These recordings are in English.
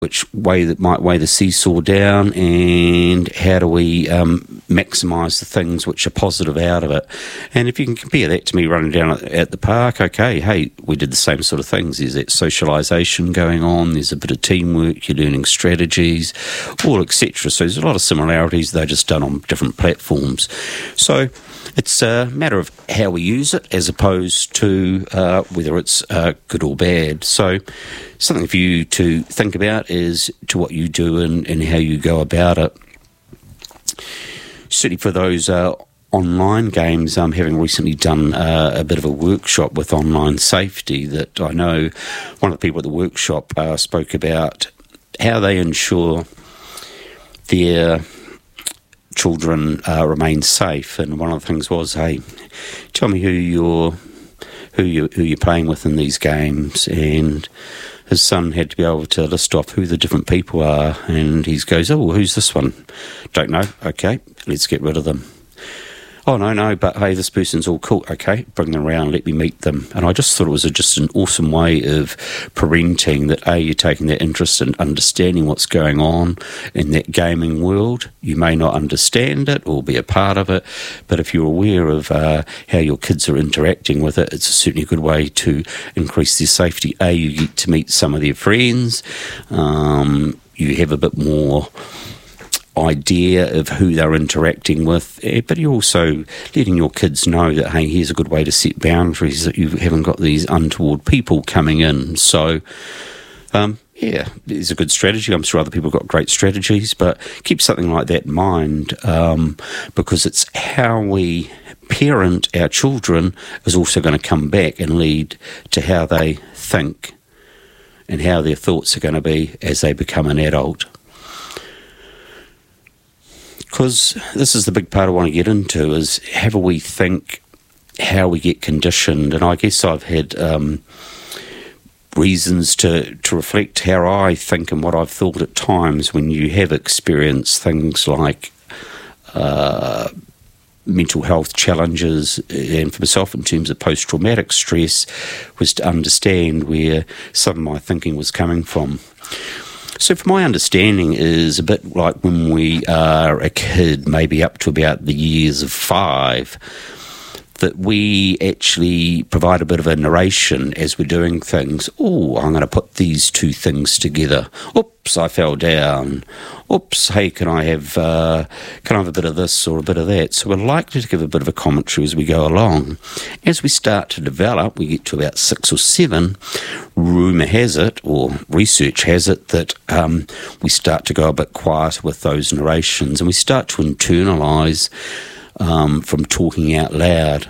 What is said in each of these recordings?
which way that might weigh the seesaw down, and how do we maximise the things which are positive out of it. And if you can compare that to me running down at the park, okay, hey, we did the same sort of things. There's that socialisation going on, there's a bit of teamwork, you're learning strategies, all etc. So there's a lot of similarities, they're just done on different platforms. So it's a matter of how we use it as opposed to whether it's good or bad. So something for you to think about is to what you do and how you go about it. Certainly for those online games, having recently done a bit of a workshop with online safety, that I know one of the people at the workshop spoke about how they ensure their children remain safe, and one of the things was, hey, tell me who you're playing with in these games. And his son had to be able to list off who the different people are, and he goes, oh, who's this one? Don't know. Okay, let's get rid of them. Oh, no, but hey, this person's all cool. Okay, bring them around, let me meet them. And I just thought it was just an awesome way of parenting, that you're taking that interest in understanding what's going on in that gaming world. You may not understand it or be a part of it, but if you're aware of how your kids are interacting with it, it's certainly a good way to increase their safety. You get to meet some of their friends, you have a bit more idea of who they're interacting with, but you're also letting your kids know that, hey, here's a good way to set boundaries, that you haven't got these untoward people coming in. So it's a good strategy. I'm sure other people have got great strategies, but keep something like that in mind, because it's how we parent our children is also going to come back and lead to how they think and how their thoughts are going to be as they become an adult. Because this is the big part I want to get into, is how we think, how we get conditioned. And I guess I've had reasons to reflect how I think and what I've thought at times when you have experienced things like mental health challenges, and for myself in terms of post-traumatic stress, was to understand where some of my thinking was coming from. So from my understanding is a bit like when we are a kid, maybe up to about the years of 5, that we actually provide a bit of a narration as we're doing things. Oh, I'm going to put these two things together. Oops, I fell down. Oops, hey, can I have a bit of this or a bit of that? So we're likely to give a bit of a commentary as we go along. As we start to develop, we get to about 6 or 7, rumour has it, or research has it, that we start to go a bit quiet with those narrations, and we start to internalise from talking out loud.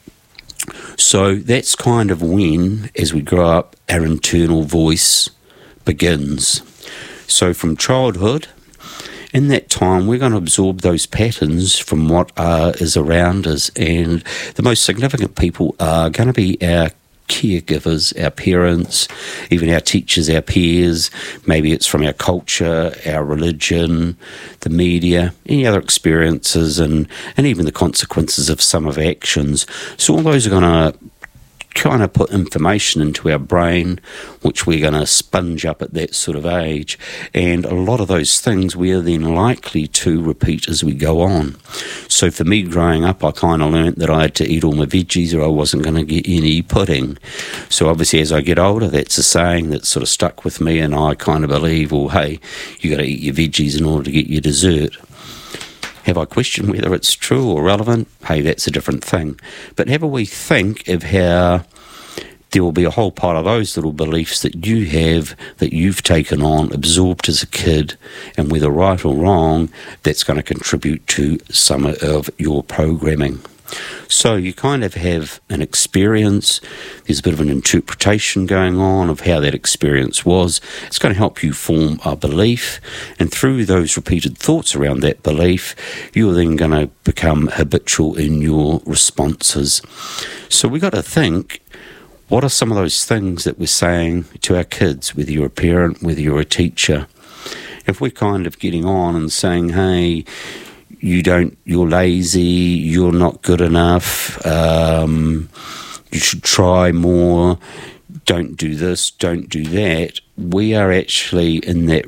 So that's kind of when, as we grow up, our internal voice begins. So from childhood, in that time, we're going to absorb those patterns from what is around us, and the most significant people are going to be our caregivers, our parents, even our teachers, our peers. Maybe it's from our culture, our religion, the media, any other experiences, and even the consequences of some of our actions. So all those are going to kind of put information into our brain, which we're going to sponge up at that sort of age. And a lot of those things we're then likely to repeat as we go on. So for me growing up, I kind of learnt that I had to eat all my veggies or I wasn't going to get any pudding. So obviously as I get older, that's a saying that sort of stuck with me, and I kind of believe, well, hey, you got to eat your veggies in order to get your dessert. Have I questioned whether it's true or relevant? Hey, that's a different thing. But have a wee think of how there will be a whole pile of those little beliefs that you have, that you've taken on, absorbed as a kid, and whether right or wrong, that's going to contribute to some of your programming. So you kind of have an experience, there's a bit of an interpretation going on of how that experience was. It's going to help you form a belief, and through those repeated thoughts around that belief, you're then going to become habitual in your responses. So we've got to think, what are some of those things that we're saying to our kids, whether you're a parent, whether you're a teacher? If we're kind of getting on and saying, hey, you're lazy, you're not good enough, you should try more, don't do this, don't do that, we are actually in that